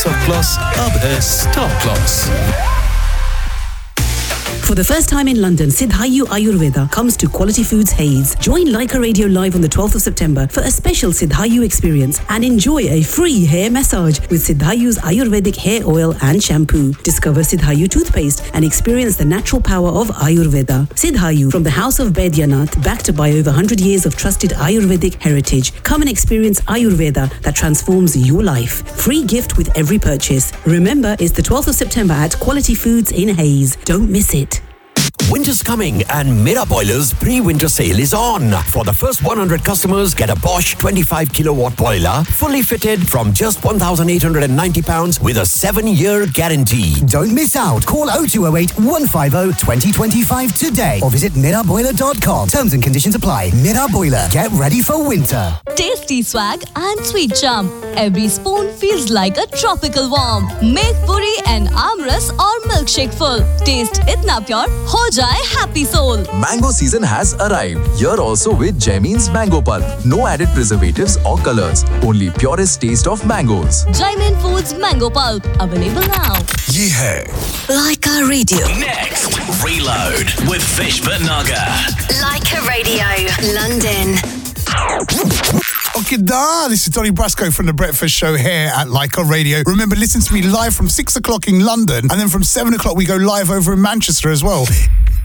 सब क्लास अब है stop class. For the first time in London, Siddhayu Ayurveda comes to Quality Foods Hayes. Join Leica Radio Live on the 12th of September for a special Siddhayu experience and enjoy a free hair massage with Siddhayu's Ayurvedic hair oil and shampoo. Discover Siddhayu toothpaste and experience the natural power of Ayurveda. Siddhayu, from the House of Baidyanath, backed by over 100 years of trusted Ayurvedic heritage. Come and experience Ayurveda that transforms your life. Free gift with every purchase. Remember, it's the 12th of September at Quality Foods in Hayes. Don't miss it. Winter's coming and Mira Boiler's pre-winter sale is on. For the first 100 customers, get a Bosch 25 kilowatt boiler, fully fitted from just £1,890 with a 7-year guarantee. Don't miss out. Call 0208 150 2025 today or visit miraboiler.com. Terms and conditions apply. Mira Boiler. Get ready for winter. Tasty swag and sweet charm. Every spoon feels like a tropical warm. Make puri and amras or milkshake full. Taste itna pure, ho jaye happy soul. Mango season has arrived. Here also with Jaimin's Mango Pulp. No added preservatives or colors. Only purest taste of mangoes. Jaimin Foods Mango Pulp. Available now. ये है Leica Radio. Next, Reload with Fish Bhatnagar. Leica Radio, London. Okay, this is Donny Brasco from The Breakfast Show here at Leica Radio. Remember, listen to me live from 6 o'clock in London, and then from 7 o'clock we go live over in Manchester as well.